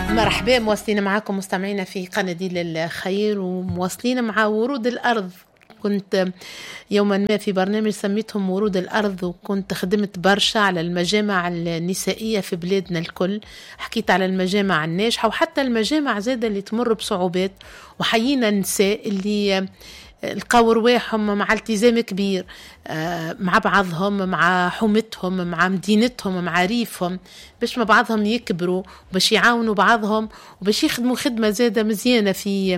مرحبا، مواصلين معاكم مستمعينا في قناديل الخير ومواصلين مع ورود الأرض. كنت يوما ما في برنامج سميتهم ورود الأرض، وكنت خدمت برشا على المجامع النسائية في بلادنا الكل. حكيت على المجامع الناجحة وحتى المجامع زادة اللي تمر بصعوبات، وحيينا النساء اللي لقاو رواحهم مع التزام كبير مع بعضهم، مع حومتهم، مع مدينتهم، مع ريفهم، باش مع بعضهم يكبروا وباش يعاونوا بعضهم وباش يخدموا خدمة زادة مزيانة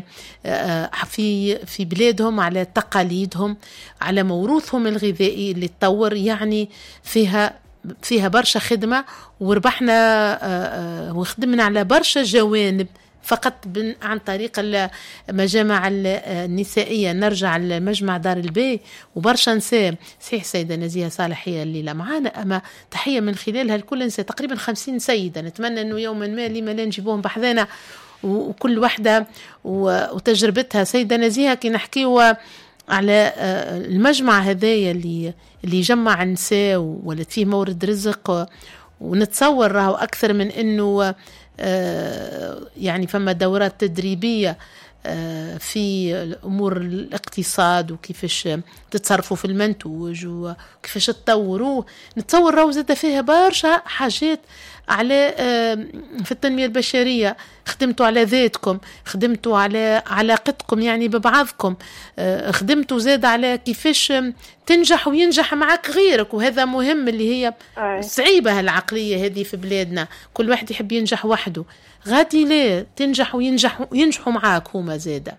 في بلادهم، على تقاليدهم، على موروثهم الغذائي اللي تطور. يعني فيها برشا خدمة، وربحنا وخدمنا على برشا جوانب فقط عن طريق المجامع النسائية. نرجع لمجمع دار البي وبرشا نساء، صحيح سيدة نزيهة صالح هي الليلة معانا، أما تحية من خلالها لكل نساء، تقريبا 50 سيدة. نتمنى أنه يوما ما لما لا نجيبوهم بحذانا، وكل واحدة وتجربتها. سيدة نزيهة كي نحكيوا على المجمع هذايا اللي يجمع نساء وولد فيه مورد رزق، ونتصور راهو أكثر من أنه يعني فما دورات تدريبية في أمور الاقتصاد وكيفاش تتصرفوا في المنتوج وكيفاش تطوروه. نتصور راهو زاد فيها برشا حاجات على في التنمية البشرية. خدمتوا على ذاتكم، خدمتوا على علاقتكم يعني ببعضكم، خدمتوا زاد على كيفاش تنجح وينجح معك غيرك، وهذا مهم. اللي هي صعيبة العقلية هذه في بلادنا، كل واحد يحب ينجح وحده. غادي ليه تنجح وينجحوا معاك هما زادة.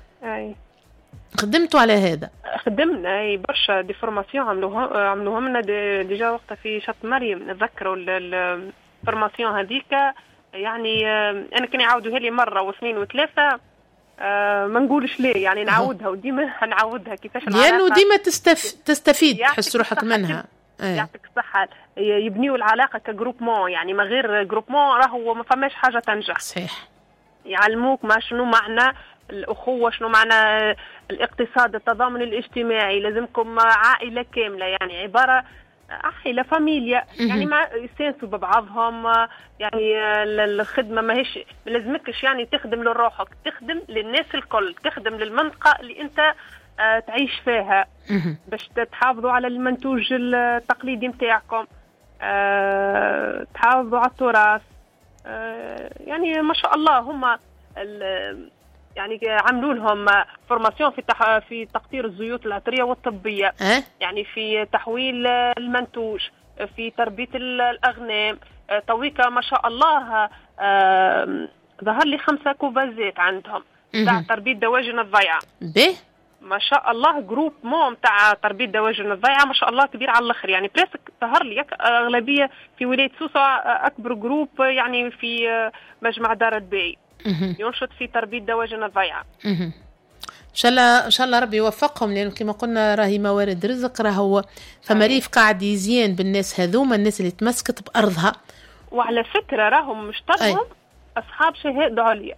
خدمتوا على هذا؟ خدمنا برشا دي فورماسيون عملوها لنا ديجا وقتها في شط مريم. نذكروا الفورماسيون هذيك، يعني انا كان يعاودوها لي مره واثنين وثلاثه، ما نقولش ليه، يعني نعاودها وديما نعاودها كيفاش لانه ديما تستفيد، تحس روحك منها. يعطيك الصحة. يبنيوا العلاقة كجروبمون، يعني ما غير جروبمون راهو ما فماش حاجة تنجح. صحيح. يعلموك ما شنو معنى الأخوة، شنو معنى الاقتصاد، التضامن الاجتماعي. لازمكم عائلة كاملة، يعني عبارة عائلة فاميليا، يعني ما يستانسوا ببعضهم. يعني الخدمة ماهيش لازمكش يعني تخدم لروحك، تخدم للناس الكل، تخدم للمنطقة اللي انت تعيش فيها، باش تحافظوا على المنتوج التقليدي متاعكم، تحافظوا على التراث. يعني ما شاء الله هم يعني عملوا لهم فورماسيون في تقطير الزيوت العطرية والطبية، يعني في تحويل المنتوج، في تربية الأغنام. تويكا ما شاء الله ظهر لي 5 كوفازات عندهم تاع تربية دواجن الضيعة. ما شاء الله جروب تاع تربية دواجن الضيعة ما شاء الله كبير على الاخر. يعني بريسك ظهر لي اغلبيه في ولايه سوسة، اكبر جروب يعني في مجمع دار البي ينشط في تربية دواجن الضيعة. ان شاء الله ربي يوفقهم، لانه كما قلنا راهي موارد رزق، راهو فما ريف قاعد يزين بالناس هذوما، الناس اللي تمسكت بارضها. وعلى فكره راهم مشتركهم اصحاب شهاده عليا.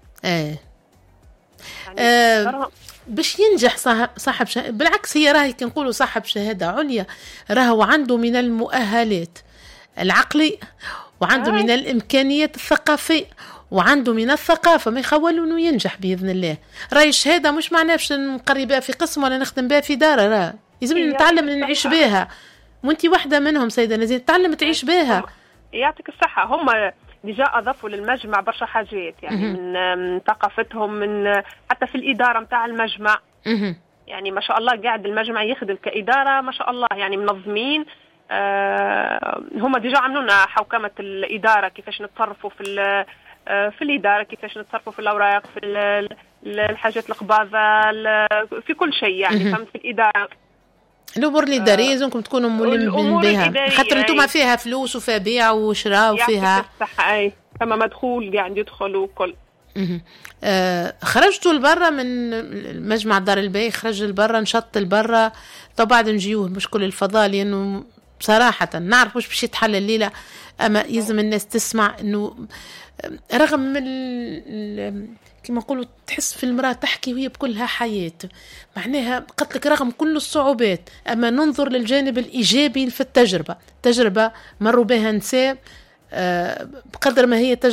يعني باش ينجح صاحب بالعكس، هي راهي كنقولوا صاحب شهادة عليا راهو عنده من المؤهلات العقلية، وعنده من الإمكانيات الثقافية، وعنده من الثقافة، ما يخولوا انه ينجح بإذن الله. راهي الشهادة مش معناه باش نقري بها في قسم ولا نخدم بها في دار، راه لازم نتعلم نعيش بها، وانتي واحدة منهم سيدة نزيه، تعلم تعيش بها. يعطيك الصحة. هم ديجا أضافوا للمجمع برشا حاجات، يعني من ثقافتهم، من حتى في الإدارة متاع المجمع. يعني ما شاء الله قاعد المجمع يخدم كإدارة ما شاء الله، يعني منظمين. هم ديجا عملوا لنا حوكمة الإدارة، كيفاش نتصرفوا في الإدارة، كيفاش نتصرفوا في الأوراق، في الحاجات القباضة، في كل شيء يعني فهمت في الإدارة. الأمور الإدارية لازمكم تكونوا ملمين بها، خاطر انتم فيها فلوس وفيها بيع وشراء وفيها صح. فما مدخول قاعد يدخل وكل. خرجتوا لبرا من مجمع دار البي، خرج لبرا، نشط لبرا. طبعا نجيوه مش كل الفضاء، لأنه بصراحة نعرف مش باش يتحل الليلة، أما يلزم الناس تسمع أنه رغم من كما نقولوا تحس في المرأة تحكي وهي بكلها حياة، معناها قلت لك رغم كل الصعوبات، أما ننظر للجانب الإيجابي في تجربة مروا بها نساء بقدر ما هي تجربة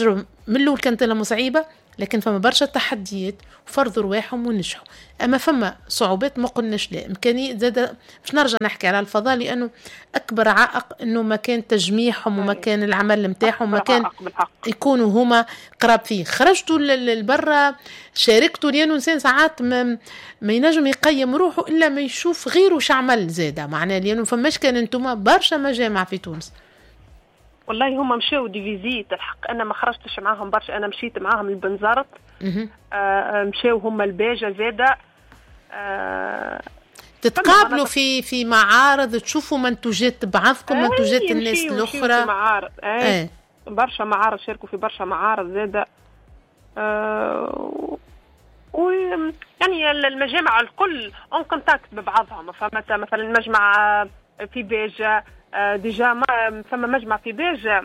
من الأول كانت لهم صعيبة، لكن فما برشا تحديات وفرضوا رواحهم ونجحوا. أما فما صعوبات ما قلناش لا، إمكانية زاد مش نرجع نحكي على الفضاء، لأنه أكبر عائق إنه مكان تجميعهم ومكان العمل متاعهم، مكان يكونوا هما قراب فيه. خرجتوا للبرا، شاركتوا، لأنه إنسان ساعات ما ينجم يقيم روحه إلا ما يشوف غيره شعمل زادة، معناه لأنه فماش كان أنتم برشا مجامع في تونس. والله هم مشاو ديفيزيت الحق، انا ما خرجتش معاهم برشا، انا مشيت معاهم البنزرت. مشاو هم الباجة زادة. تتقابلوا في معارض، تشوفوا منتوجات بعضكم، منتوجات الناس الاخرى. معارض برشا معارض، شاركوا في برشا معارض زادة. يعني المجامع الكل اون كونتاكت ببعضهم. فمتى مثلا المجمع في باجة ديجا، ما فما مجمع في باجة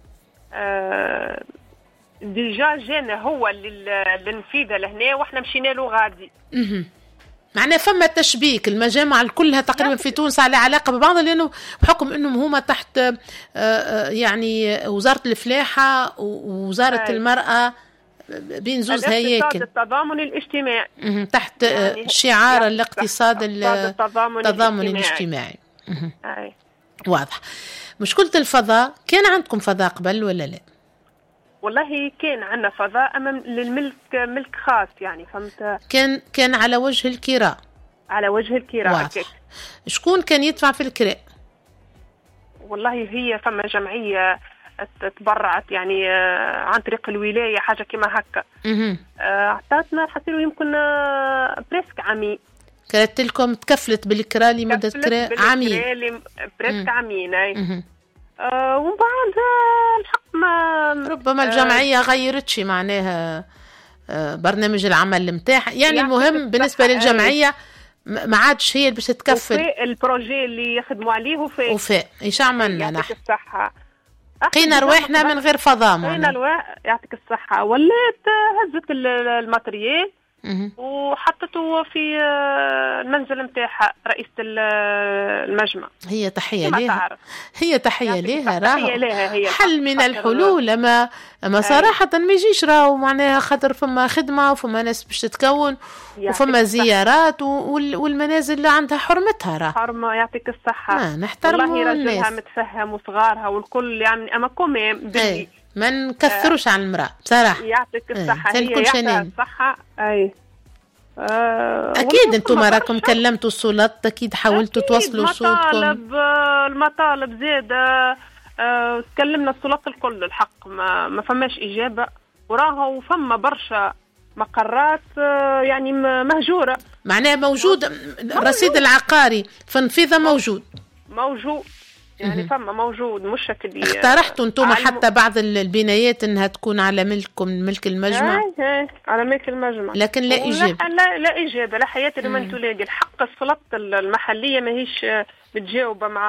ديجا جانا هو للنفيذة لهنا، واحنا مشينا له غادي. معناه فما تشبيك، المجامع كلها تقريبا في تونس على علاقة ببعضها، لأنه بحكم أنهم هما تحت يعني وزارة الفلاحة ووزارة المرأة، بين زوز هياكل التضامن الاجتماعي، تحت يعني شعار الاقتصاد التضامن الاجتماعي. واضح. مشكلة الفضاء، كان عندكم فضاء قبل ولا لا؟ والله كان عندنا فضاء أمام للملك، ملك خاص يعني، فهمت؟ كان على وجه الكراء. على وجه الكراء. شكون كان يدفع في الكراء؟ والله هي فما جمعية تبرعت يعني عن طريق الولاية، حاجة كما هكا. عطاتنا حصيروا يمكن بريسك عامين. كانت لكم تكفلت بالكراء لمدة كراء عامين. بريسك عامين. ومن بعد الحق ما ربما الجمعية غيرتش معناها برنامج العمل متاعها، يعني المهم بالنسبة للجمعية ما عادش هي اللي باش تكفل البروجي اللي يخدموا عليه. وفاء ايش عملنا نحن؟ يعطيك الصحة. قينا رواحنا من غير فضاء. قينا يعطيك الصحة. ولات هزت الماتريال وحطته في المنزل متاعها رئيسة المجمع. هي تحية لها، هي تحية لها، راهو حل من الحلول. أما صراحة ما يجيش راهو معناها، خاطر فما خدمة وفما ناس باش تتكون وفما زيارات والمنازل اللي عندها حرمتها راهو. حرمة. يعطيك الصحة. نحترموا والله رجلها متفهم وصغارها والكل يعني، أما كوميم ما نكثروش على المرأة بصراحة. يعطيك الصحة. هي يعطيها الصحة. أكيد أنتم راكم كلمتوا السلطات، أكيد حاولتوا توصلوا صوتكم. المطالب زيادة. تكلمنا السلطات الكل الحق ما فماش إجابة، وراها وفما برشا مقرات يعني مهجورة. معناها موجود الرصيد العقاري فنفيذة موجود يعني فما موجود، مش هكذا. اقترحتوا انتم حتى بعض البنايات انها تكون على ملككم، ملك المجمع؟ على ملك المجمع، لكن لا اجابه. لا اجابه، لا حياه لمن تلاقي. الحق السلطه المحليه ماهيش متجاوبه مع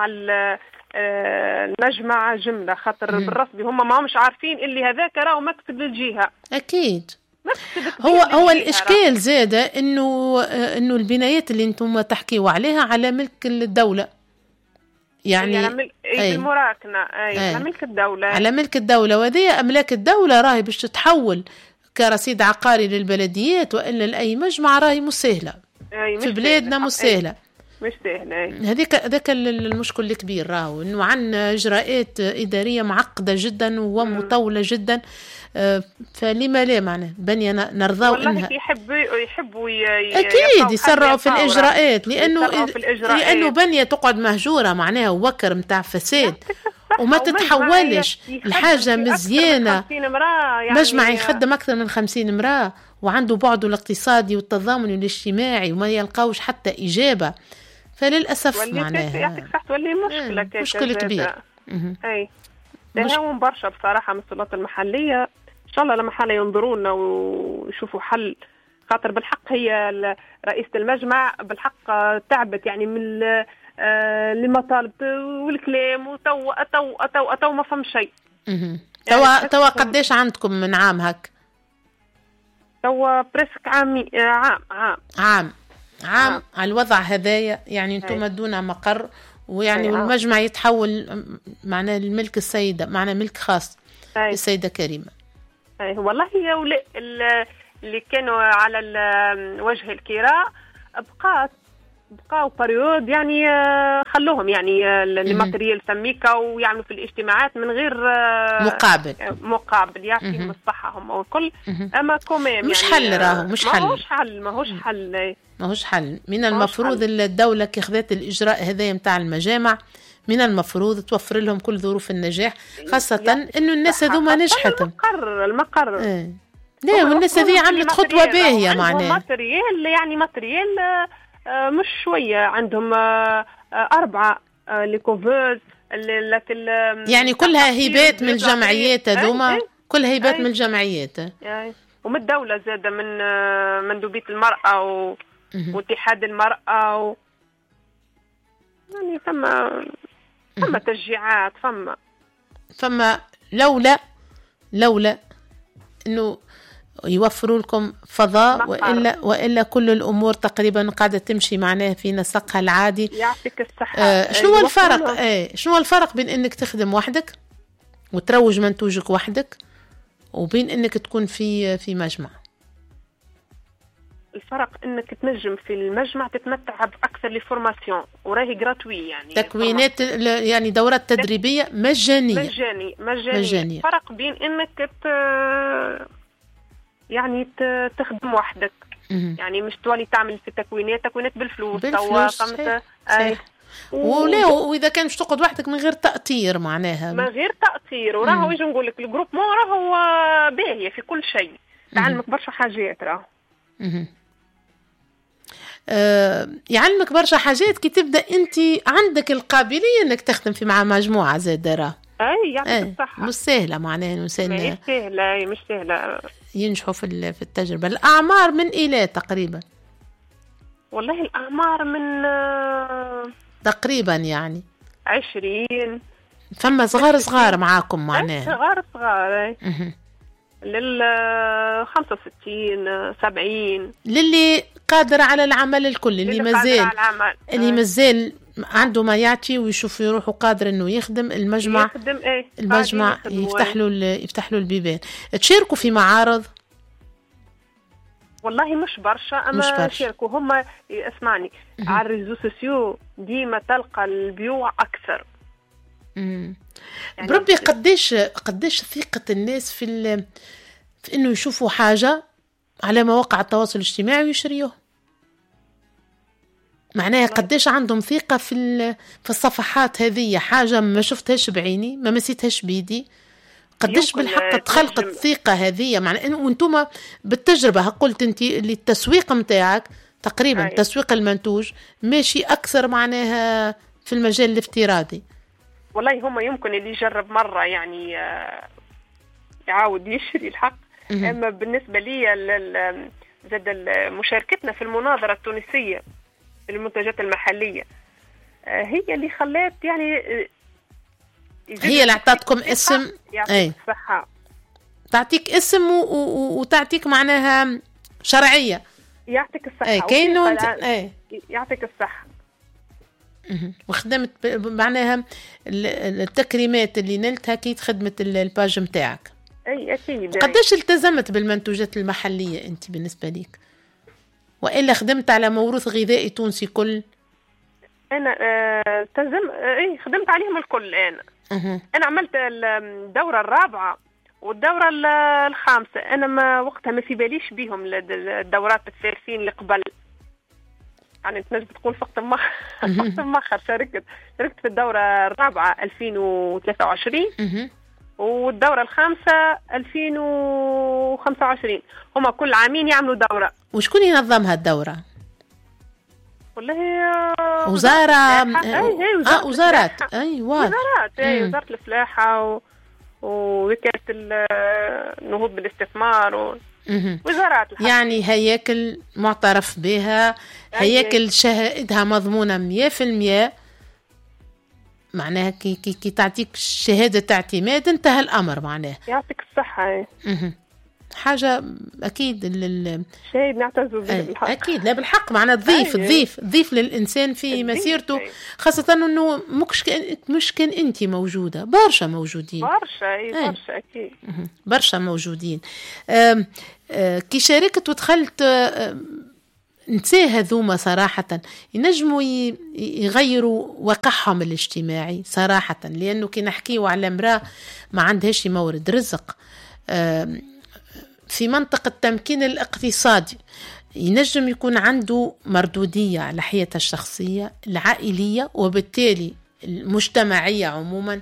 المجمع جمله، خاطر بالرسمي هم ما مش عارفين اللي هذاك راهو مكتب للجهه. اكيد. هو الاشكال زاده انه البنايات اللي انتم تحكيوا عليها على ملك الدوله، يعني بالمراكنة. على ملك الدولة. على ملك الدولة، وهذه أملاك الدولة راهي باش تتحول كرصيد عقاري للبلديات، وإلا لأي مجمع راهي مش سهلة في بلادنا، مش سهلة. مش سهلة. هذاك المشكل الكبير راهو، إنه عندنا إجراءات إدارية معقدة جدا ومطولة جدا. فلما لا معنى بنية نرضاو إنها يحبوا أكيد يسرعوا في الإجراءات، لأنه بنية تقعد مهجورة معناها وكر متاع فساد وما تتحولش الحاجة مزيانة. يعني مجمع يخدم أكثر من 50 امرأة وعنده بعده الاقتصادي والتضامن الاجتماعي وما يلقاوش حتى إجابة. فللأسف معناها مشكلة كبيرة. تهاون برشا بصراحة من السلطات المحلية. إن شاء الله لما حالا ينظرونا ويشوفوا حل، خاطر بالحق هي رئيسة المجمع بالحق تعبت يعني من المطالب والكلام، وتو ما فهم شيء. توا قديش عندكم من عام هك؟ توا بريسك عام على الوضع هذايا، يعني انتم دون مقر، ويعني والمجمع يتحول معناه الملك السيدة، معناه ملك خاص السيدة كريمة. والله اللي كانوا على وجه الكراء بقاو بريود، يعني خلوهم يعني الماتريال سميكا ويعملوا في الاجتماعات من غير مقابل يعطيهم الصحة هم والكل. أما كوميم مش يعني حل، راهو مش حل، ماهوش حل. من المفروض الدولة كي خذت الإجراء هذا متاع المجامع، من المفروض توفر لهم كل ظروف النجاح، خاصة إنه الناس هذوما نجحت. المقر لا، والناس هذه عملت خطوة باهية معناها. ماتريال مش شوية، عندهم 4 ليكوفوز يعني كلها هبات من الجمعيات هذوما، كلها هبات من الجمعيات ومن الدولة زادة، من مندوبية المرأة واتحاد المرأة يعني ثم تشجيعات، ثم لولا انه يوفروا لكم فضاء وإلا كل الأمور تقريبا قاعدة تمشي معناها في نسقها العادي. يعطيك الصحة. شنو الفرق بين إنك تخدم وحدك وتروج منتوجك وحدك وبين إنك تكون في مجمع؟ الفرق إنك تنجم في المجمع تتمتع بأكثر لفورماسيون وراهي جراتوي، يعني تكوينات، يعني دورات تدريبية مجانية. فرق بين إنك يعني تخدم وحدك، يعني مش تولي تعمل في تكوينات بالفلوس. وإذا كان مش تقعد وحدك من غير تأطير معناها، من غير تأطير. وراهو يجي نقول لك الجروب ما راهو باهية في كل شيء، تعلمك برشا حاجات. راهو يعلمك برشا حاجات كي تبدأ أنت عندك القابلية أنك تخدم مع مجموعة زي راه. يعطيك الصحة. مش سهلة معناها، مش سهلة ينجحوا في التجربة. الأعمار من إلى تقريبا؟ والله الأعمار من تقريبا يعني 20. فما صغار معاكم معناها؟ صغار لل 65 70، للي قادر على العمل الكل، اللي مازال عنده ما يعطي ويشوف يروحوا قادر انه يخدم المجمع يفتح له البيبان. تشاركوا في معارض؟ والله مش برشا، اما شاركوا هم. اسمعني، على الريزو سوسيو ديما تلقى البيوع اكثر. يعني بربي قديش ثقة الناس في انه يشوفوا حاجة على مواقع التواصل الاجتماعي ويشتريوه. معناها قديش عندهم ثقة في الصفحات هذه، حاجة ما شفتهاش بعيني، ما مسيتهاش بيدي. قديش بالحق تخلقت الثقة هذه، معناها انه وانتم بالتجربة قلت انت اللي التسويق متاعك تقريبا تسويق المنتوج ماشي اكثر معناها في المجال الافتراضي. والله هم يمكن اللي يجرب مرة يعني يعاود يشتري الحق. اما بالنسبة لي زاد مشاركتنا في المناظرة التونسية للمنتجات المحلية هي اللي خلات يعني هي اللي اعطتكم اسم. صحة. تعطيك اسم وتعطيك معناها شرعية. يعطيك الصحة. يعطيك الصحة. وخدمت معناها التكريمات اللي نلتها كي خدمت الباج متاعك. أكيد. قديش التزمت بالمنتوجات المحلية أنت بالنسبة ليك؟ وإلا خدمت على موروث غذائي تونسي كل؟ أنا خدمت عليهم الكل. أنا عملت الدورة الرابعة والدورة الخامسة. أنا ما وقتها ما في باليش بيهم الدورات الثالثين اللي قبل، يعني تنجم تقول فقط مخر. شاركت في الدورة الرابعة 2023 والدورة الخامسة 2025. هما كل عامين يعملوا دورة. وشكون ينظمها الدورة؟ والله وزارة. وزارات. وزارات. وزارة الفلاحة ووكالة النهوض بالاستثمار وزارات الحق. يعني هياكل معترف بها، هياكل شهادها مضمونة 100%. معناها كي تعطيك شهادة اعتماد انتهى الأمر. معناها يعطيك الصحة. حاجة أكيد شيء نعتز به بالحق. أكيد لا بالحق معنا تضيف للإنسان في مسيرته، خاصة أنه مش كان أنت موجودة، برشا موجودين، برشا أكيد برشا موجودين. كي شاركت ودخلت نساء هذوما صراحة ينجموا يغيروا وقعهم الاجتماعي صراحة، لأنه كي نحكيوا على امرأة ما عندهاش مورد رزق في منطقة التمكين الاقتصادي، ينجم يكون عنده مردودية على حياته الشخصية العائلية وبالتالي المجتمعية عموما،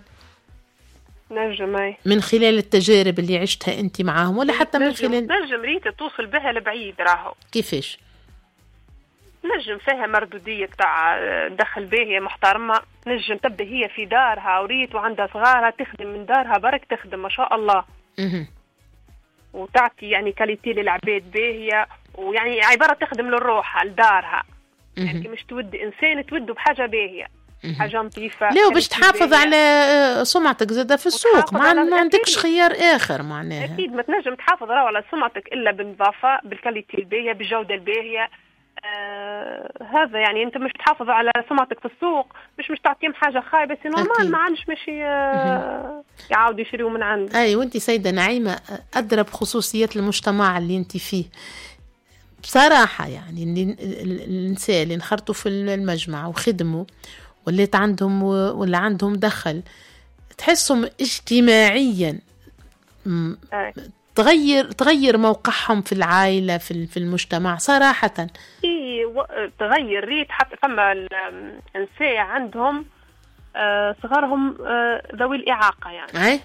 من خلال التجارب اللي عشتها أنت معاهم، ولا حتى من خلال نجم ريت توصل بها لبعيد. راهو كيفاش نجم فيها مردودية تاع دخل باهية محترمة، نجم تبدأ هي في دارها وريت وعندها صغارها تخدم من دارها برك تخدم ما شاء الله، وتعطي يعني كاليتي للعباد باهية، ويعني عبارة تخدم للروح لدارها، يعني مش تود إنسان توده بحاجة باهية، حاجة نظيفة. لا وباش تحافظ على سمعتك زادة في السوق، ما عندكش خيار آخر معناها. أكيد ما تنجم تحافظ على سمعتك إلا بالنظافة، بالكاليتي الباهية، بالجودة الباهية. هذا يعني انت مش تحافظ على سمعتك في السوق، مش تعطيهم حاجه خايبه سي نورمال ما عادش ماشي يعاودوا يشريوا من عندك. اي وانت سيده نعيمه ادرى بخصوصيات المجتمع اللي انت فيه بصراحه، يعني النساء اللي انخرطوا في المجمع وخدموا وليت عندهم ولا عندهم دخل، تحسهم اجتماعيا تغير موقعهم في العائلة في المجتمع صراحة. تغير ريت، حتى فما النساء عندهم صغارهم ذوي الإعاقة يعني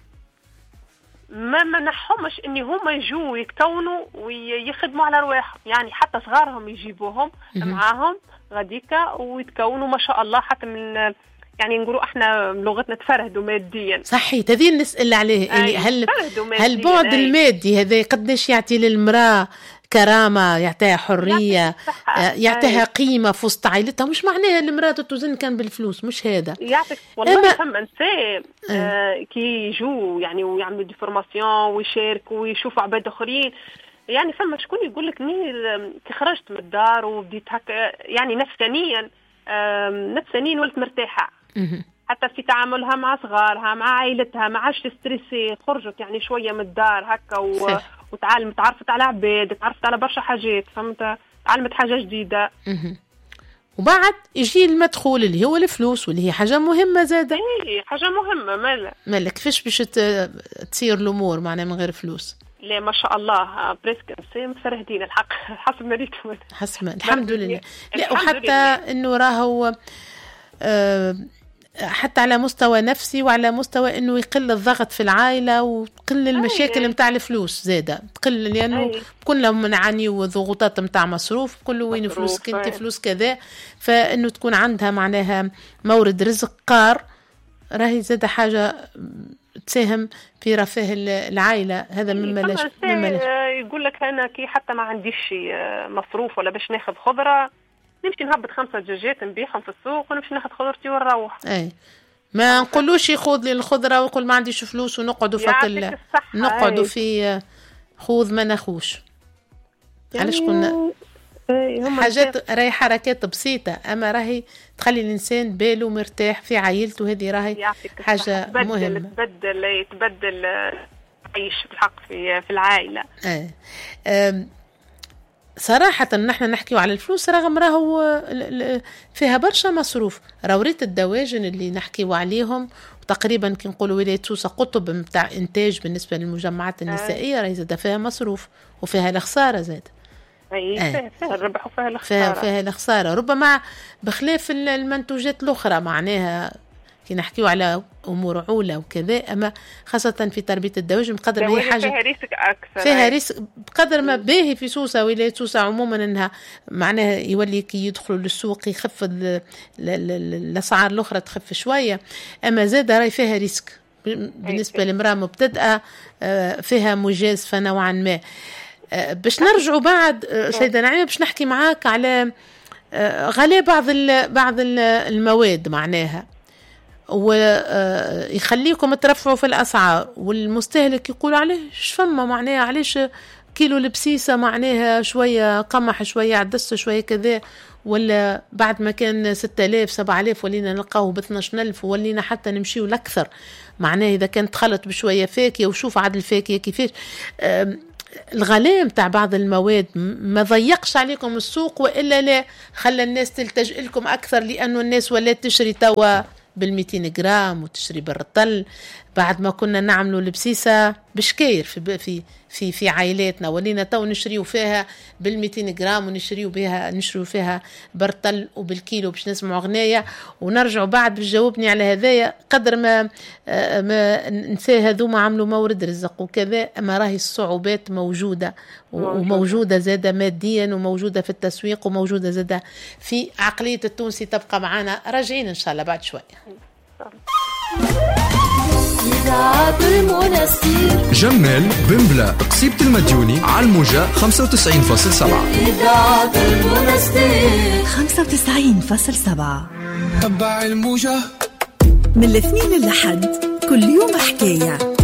ما نحهمش إن هم يجوا يكونوا ويخدموا على رواحهم، يعني حتى صغارهم يجيبوهم معاهم غاديكا ويتكونوا ما شاء الله، حتى من يعني نقولوا احنا لغتنا تفرهدوا ماديا. صحيح، هذه نسأل عليه يعني هل بعد المادي هذا قديش يعطي للمرأة كرامة، يعطيها حرية، يعطيها قيمة في وسط عائلتها؟ مش معناها المرأة توزن كان بالفلوس، مش هذا. يعطيك والله فما نساء كي يجوا يعني ويعملوا دي فورماسيون ويشاركوا ويشوفوا عباد اخرين، يعني فما شكون يقول لك كي خرجت من الدار وبديت هكا يعني نفسانيا ولت مرتاحة، حتى في تعاملها مع صغارها مع عائلتها، ما عادش ستريسي، خرجت يعني شوية من الدار هكا وتعلمت، تعرفت على عباد، تعرفت على برشا حاجات، فهمت، تعلمت حاجة جديدة. وبعد يجي المدخول اللي هو الفلوس، واللي هي حاجة مهمة زادة. ايه حاجة مهمة مالا كيفاش باش تصير الأمور معناها من غير فلوس؟ لا ما شاء الله بريسك متفرهدين الحق حسب ما ريتهم، الحمد لله. لا وحتى انه راهو حتى على مستوى نفسي وعلى مستوى انه يقل الضغط في العائله وتقل المشاكل متاع الفلوس زاده تقل، لانه كلهم نعاني وضغوطات متاع مصروف، كله وين فلوسك انت فلوس كذا، فانه تكون عندها معناها مورد رزق قار، راهي زاده حاجه تساهم في رفاه العائله. هذا مما لا يقول لك انا كي حتى ما عنديش مصروف ولا باش ناخذ خضره، نمشي نهبط 5 دجاجات نبيعهم في السوق ونمشي ناخذ خضرتي ونروح. ما نقولوش يخوض لي الخضره ويقول ما عنديش فلوس ونقعدوا فك نقعدوا في خوذ ما نخوش يعني علاش كنا حاجات راهي حركات بسيطه، اما راهي تخلي الانسان باله مرتاح في عائلته، هذه راهي حاجه مهمه. تبدل عيش بالحق في العائله. صراحة نحن نحكيو على الفلوس رغم راهو فيها برشا مصروف. راوريت الدواجن اللي نحكيو عليهم وتقريبا كي نقولوا ولاية سوسة قطب متاع إنتاج بالنسبة للمجمعات النسائية، راهي زاد فيها مصروف وفيها الخسارة زاد. فيها الربح وفيها الخسارة. فيها الخسارة ربما بخلاف المنتوجات الأخرى، معناها كي نحكيو على أمور عولة وكذا، أما خاصة في تربية الدواجن بقدر ما هي حاجة فيها ريسك أكثر، فيها ريسك بقدر ما باهي في سوسة ولاية سوسة عموما أنها معناها يولي كي يدخلوا للسوق يخفض الأسعار الأخرى تخف شوية، أما زاد راي فيها ريسك بالنسبة للمرأة مبتدأة، فيها مجازفة نوعا ما. باش نرجعوا بعد سيدة نعيمة باش نحكي معاك على غلاء بعض المواد، معناها ويخليكم ترفعوا في الأسعار، والمستهلك يقول عليه فما معناها علاش كيلو البسيسة معناها شوية قمح شوية عدس شوية كذا، ولا بعد ما كان 6000 7000 ولينا نلقاه ب12,000 ولينا حتى نمشيو لأكثر. معناه إذا كانت خلط بشوية فاكهة وشوف عدد الفاكهة كيفاش. الغلاء متاع بعض المواد ما ضيقش عليكم السوق، وإلا لا خلى الناس تلتجئ لكم أكثر، لأنه الناس ولات تشري توا بال200 جرام وتشري بالرطل، بعد ما كنا نعملوا البسيسة بشكير في عائلاتنا، ولينا تو نشريو فيها بال200 جرام ونشريو فيها برطل وبالكيلو باش نسمعوا غناية. ونرجعوا بعد بجاوبني على هذايا قدر ما نسى هذوما عملوا مورد رزق وكذا، أما راهي الصعوبات موجودة وموجودة زادة ماديا، وموجودة في التسويق، وموجودة زادة في عقلية التونسي. تبقى معنا راجعين إن شاء الله بعد شوية. جمال بمبلا قصيبة المديوني على الموجة 95.7. إذاعة المنستير 95.7. تبع الموجة من الاثنين للحد كل يوم حكاية.